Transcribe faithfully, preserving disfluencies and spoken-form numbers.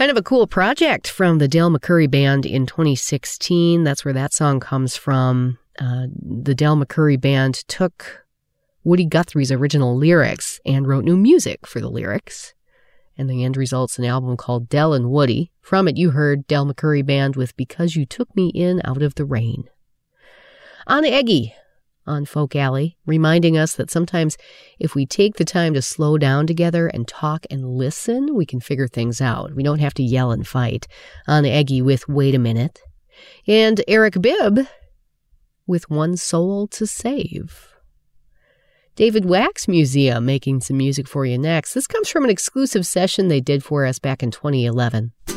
Kind of a cool project from the Dale McCoury Band in twenty sixteen. That's where that song comes from. Uh, the Dale McCoury Band took Woody Guthrie's original lyrics and wrote new music for the lyrics. And the end result's an album called Del and Woody. From it, you heard Dale McCoury Band with Because You Took Me In Out of the Rain. On Eggy on Folk Alley, reminding us that sometimes if we take the time to slow down together and talk and listen, we can figure things out. We don't have to yell and fight. On Eggy with Wait a Minute. And Eric Bibb with One Soul to Save. David Wax Museum making some music for you next. This comes from an exclusive session they did for us back in twenty eleven.